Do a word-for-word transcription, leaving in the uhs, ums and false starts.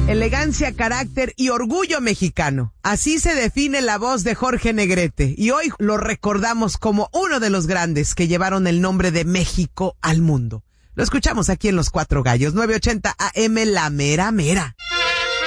Elegancia, carácter y orgullo mexicano. Así se define la voz de Jorge Negrete. Y hoy lo recordamos como uno de los grandes que llevaron el nombre de México al mundo. Lo escuchamos aquí en Los Cuatro Gallos, nueve ochenta A M, La Mera Mera.